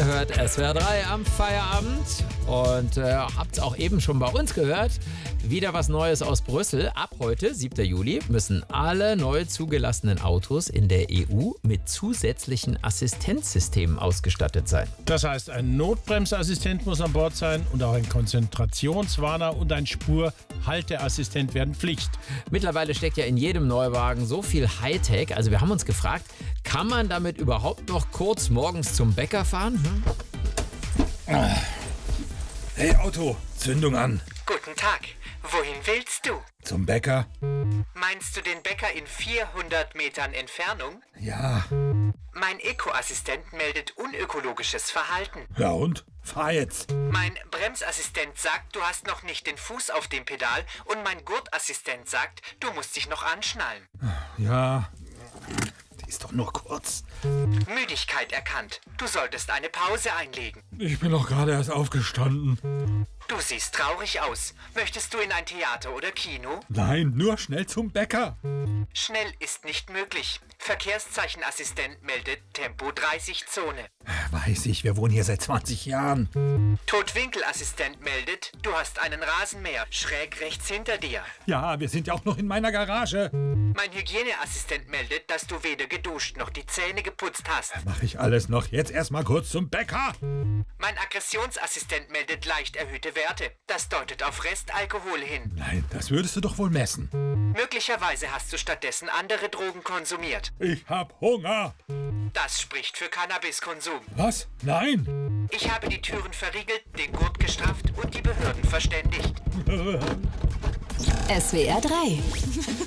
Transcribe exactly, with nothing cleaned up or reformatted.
hört S W R drei am Feierabend und äh, habt es auch eben schon bei uns gehört. Wieder was Neues aus Brüssel. Ab heute, siebter Juli, müssen alle neu zugelassenen Autos in der E U mit zusätzlichen Assistenzsystemen ausgestattet sein. Das heißt, ein Notbremsassistent muss an Bord sein und auch ein Konzentrationswarner und ein Spurhalteassistent werden Pflicht. Mittlerweile steckt ja in jedem Neuwagen so viel Hightech. Also wir haben uns gefragt, kann man damit überhaupt noch kurz morgens zum Bäcker fahren? Hm? Hey Auto, Zündung an. Guten Tag. Wohin willst du? Zum Bäcker? Meinst du den Bäcker in vierhundert Metern Entfernung? Ja. Mein Eco-Assistent meldet unökologisches Verhalten. Ja und? Fahr jetzt. Mein Bremsassistent sagt, du hast noch nicht den Fuß auf dem Pedal und mein Gurtassistent sagt, du musst dich noch anschnallen. Ja, die ist doch nur kurz. Müdigkeit erkannt. Du solltest eine Pause einlegen. Ich bin doch gerade erst aufgestanden. Du siehst traurig aus. Möchtest du in ein Theater oder Kino? Nein, nur schnell zum Bäcker. Schnell ist nicht möglich. Verkehrszeichenassistent meldet Tempo dreißig Zone. Weiß ich, wir wohnen hier seit zwanzig Jahren. Totwinkelassistent meldet, du hast einen Rasenmäher schräg rechts hinter dir. Ja, wir sind ja auch noch in meiner Garage. Mein Hygieneassistent meldet, dass du weder geduscht noch die Zähne geputzt hast. Mach ich alles noch. Jetzt erstmal kurz zum Bäcker. Mein Aggressionsassistent meldet leicht erhöhte Werte. Das deutet auf Restalkohol hin. Nein, das würdest du doch wohl messen. Möglicherweise hast du stattdessen andere Drogen konsumiert. Ich hab Hunger. Das spricht für Cannabiskonsum. Was? Nein. Ich habe die Türen verriegelt, den Gurt gestrafft und die Behörden verständigt. S W R drei